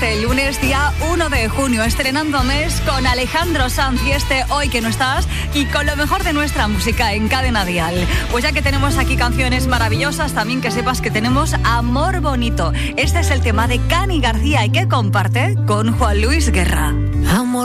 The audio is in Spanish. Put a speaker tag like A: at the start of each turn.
A: este lunes, día 1 de junio, estrenando mes con Alejandro Sanz y Hoy que no estás, y con lo mejor de nuestra música en Cadena Dial. Pues ya que tenemos aquí canciones maravillosas, también que sepas que tenemos Amor Bonito. Este es el tema de Cani García y que comparte con Juan Luis Guerra.
B: Amor